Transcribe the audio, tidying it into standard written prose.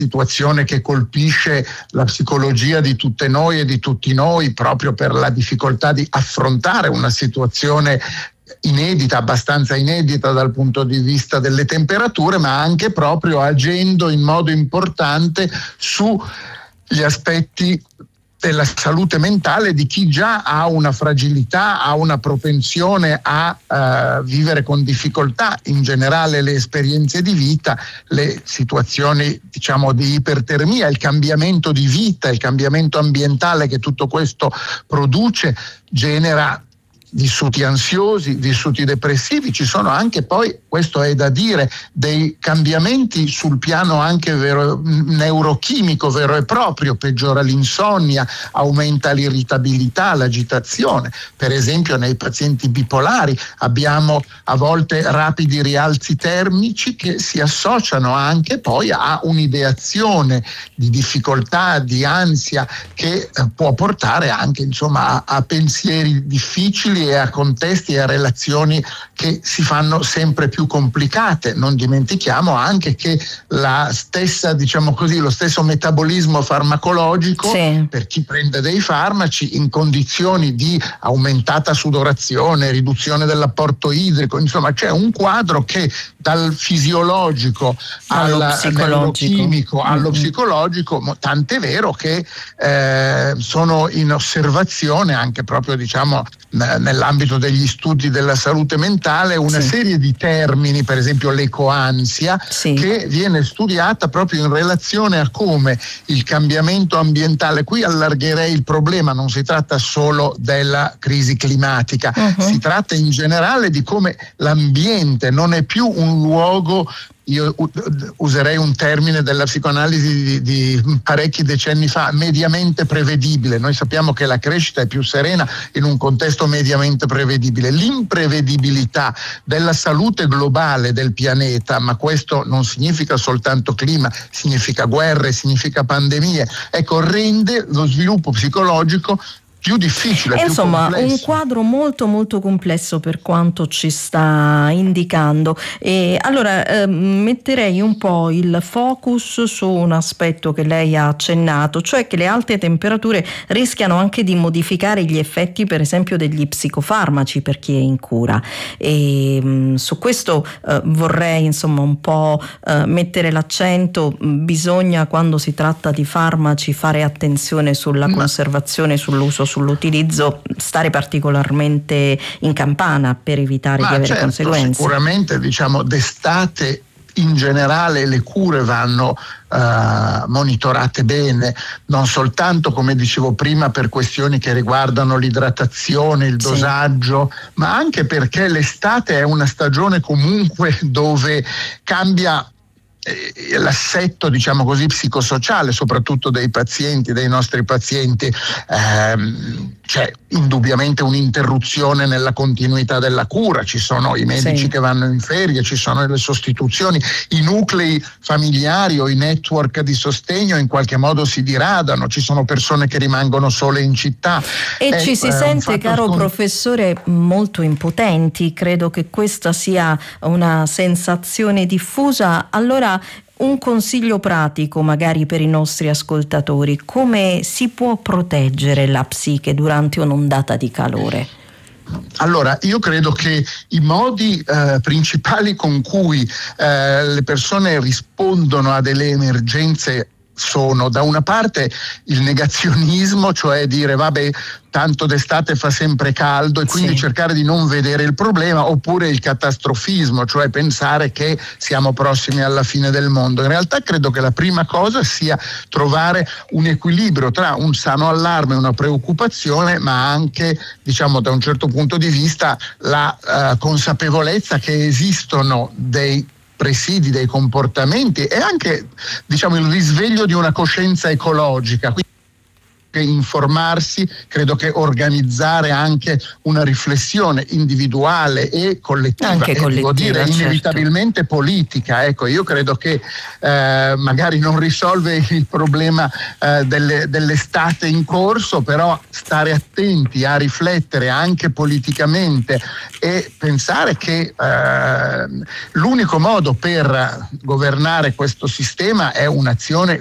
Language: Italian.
situazione che colpisce la psicologia di tutte noi e di tutti noi, proprio per la difficoltà di affrontare una situazione inedita, abbastanza inedita dal punto di vista delle temperature, ma anche proprio agendo in modo importante sugli aspetti della salute mentale di chi già ha una fragilità, ha una propensione a vivere con difficoltà in generale le esperienze di vita, le situazioni diciamo di ipertermia, il cambiamento di vita, il cambiamento ambientale che tutto questo produce genera vissuti ansiosi, vissuti depressivi. Ci sono anche poi, questo è da dire, dei cambiamenti sul piano anche neurochimico vero e proprio, peggiora l'insonnia, aumenta l'irritabilità, l'agitazione. Per esempio nei pazienti bipolari abbiamo a volte rapidi rialzi termici che si associano anche poi a un'ideazione di difficoltà, di ansia che può portare anche insomma a pensieri difficili e a contesti e a relazioni che si fanno sempre più complicate. Non dimentichiamo anche che la stessa, diciamo così, lo stesso metabolismo farmacologico per chi prende dei farmaci in condizioni di aumentata sudorazione, riduzione dell'apporto idrico, insomma c'è un quadro che dal fisiologico al neurochimico allo psicologico, tant'è vero che sono in osservazione anche proprio diciamo nell'ambito degli studi della salute mentale una serie di termini, per esempio l'ecoansia, che viene studiata proprio in relazione a come il cambiamento ambientale, qui allargherei il problema, non si tratta solo della crisi climatica, si tratta in generale di come l'ambiente non è più un luogo, io userei un termine della psicoanalisi di parecchi decenni fa, mediamente prevedibile. Noi sappiamo che la crescita è più serena in un contesto mediamente prevedibile. L'imprevedibilità della salute globale del pianeta, ma questo non significa soltanto clima, significa guerre, significa pandemie, ecco, rende lo sviluppo psicologico più difficile, insomma più complesso. Un quadro molto molto complesso per quanto ci sta indicando. E allora metterei un po' il focus su un aspetto che lei ha accennato, cioè che le alte temperature rischiano anche di modificare gli effetti per esempio degli psicofarmaci per chi è in cura, e su questo vorrei insomma un po' mettere l'accento. Bisogna, quando si tratta di farmaci, fare attenzione sulla conservazione, sull'uso, sull'utilizzo, stare particolarmente in campana per evitare di avere conseguenze. Sicuramente diciamo d'estate in generale le cure vanno monitorate bene, non soltanto come dicevo prima per questioni che riguardano l'idratazione, il dosaggio, ma anche perché l'estate è una stagione comunque dove cambia l'assetto diciamo così psicosociale soprattutto dei pazienti, dei nostri pazienti. C'è indubbiamente un'interruzione nella continuità della cura, ci sono i medici che vanno in ferie, ci sono le sostituzioni, i nuclei familiari o i network di sostegno in qualche modo si diradano, ci sono persone che rimangono sole in città e ci si sente, caro professore, molto impotenti. Credo che questa sia una sensazione diffusa. Allora un consiglio pratico magari per i nostri ascoltatori: come si può proteggere la psiche durante un'ondata di calore? Allora, io credo che i modi principali con cui le persone rispondono a delle emergenze sono, da una parte, il negazionismo, cioè dire vabbè tanto d'estate fa sempre caldo e quindi cercare di non vedere il problema, oppure il catastrofismo, cioè pensare che siamo prossimi alla fine del mondo. In realtà credo che la prima cosa sia trovare un equilibrio tra un sano allarme, una preoccupazione, ma anche diciamo da un certo punto di vista la consapevolezza che esistono dei presidi, dei comportamenti e anche diciamo il risveglio di una coscienza ecologica. che informarsi, credo che organizzare anche una riflessione individuale e collettiva, anche devo dire inevitabilmente politica. Ecco, io credo che magari non risolve il problema dell'estate in corso, però stare attenti a riflettere anche politicamente e pensare che l'unico modo per governare questo sistema è un'azione